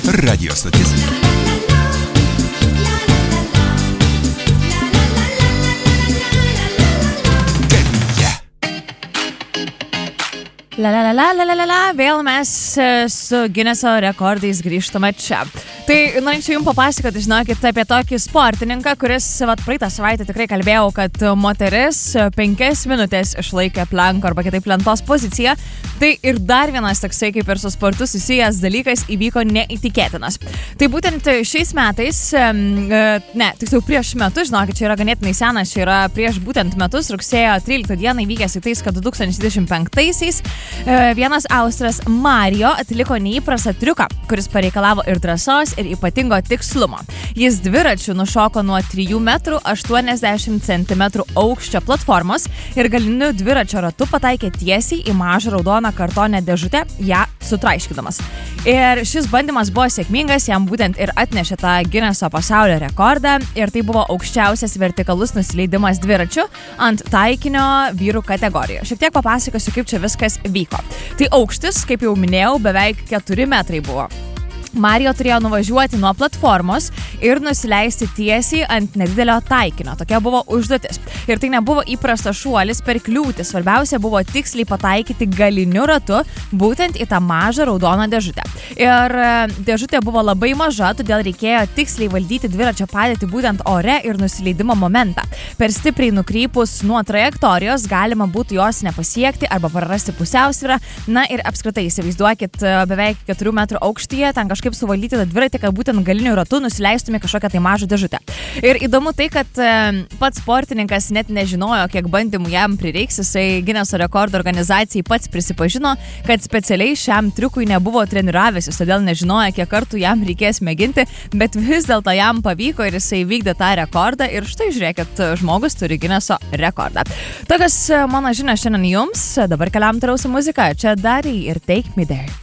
Radio stotis. Vėl mes su Gineso rekordais grįžtame čia. Tai norėčiau jums papasakoti, žinokit, apie tokį sportininką, kuris praeitą savaitę tikrai kalbėjau, kad moteris 5 minutės išlaikė planko arba kitaip lentos poziciją. Tai ir dar vienas toksai kaip ir su sportu susijęs dalykas įvyko neįtikėtinas. Tai būtent šiais metais, tiksliau prieš metus, žinokit, čia yra ganėtinai senas, čia yra prieš būtent metus, rugsėjo 13 dieną įvykęs į tais, kad 2025-aisiais vienas austras Mario atliko neįprastą triuką, kuris pareikalavo ir drąsos, ir ypatingo tikslumo. Jis dviračiu nušoko nuo 3,80 cm aukščio platformos ir galiniu dviračio ratu pataikė tiesiai į mažą raudoną kartonę dėžutę, ją sutraiškydamas. Ir šis bandymas buvo sėkmingas, jam būtent ir atnešė tą Gineso pasaulio rekordą ir tai buvo aukščiausias vertikalus nusileidimas dviračiu ant taikinio vyrų kategorijoje. Šiek tiek papasakosiu, kaip čia viskas vyko. Tai aukštis, kaip jau minėjau, beveik 4 metrai buvo. Mario turėjo nuvažiuoti nuo platformos ir nusileisti tiesiai ant nedidelio taikinio. Tokia buvo užduotis. Ir tai nebuvo įprastas šuolis per kliūtį. Svarbiausia buvo tiksliai pataikyti galiniu ratu būtent į tą mažą raudoną dėžutę. Ir dėžutė buvo labai maža, todėl reikėjo tiksliai valdyti dviračio padėtį būtent ore ir nusileidimo momentą. Per stipriai nukrypus nuo trajektorijos galima būtų jos nepasiekti arba prarasti pusiausvyrą. Na ir apskritai įsivaizduokit beveik 4 metrų aukštyje, ten kažkaip suvaldyti tą dviratį, kad būtent galiniu ratu nusileistume kažkokią tai mažą dėžutę. Ir įdomu tai, kad pats sportininkas net nežinojo, kiek bandymų jam prireiks. Jisai Gineso rekordo organizacijai pats prisipažino, kad specialiai šiam triukui nebuvo treniravęsis, todėl nežinojo, kiek kartų jam reikės mėginti, bet vis dėlto jam pavyko ir jisai vykdė tą rekordą ir štai žiūrėkit, žmogus turi Gineso rekordą. Tokios mano žinios šiandien jums, dabar keliam toliau su muzika, čia Daddy ir Take Me There.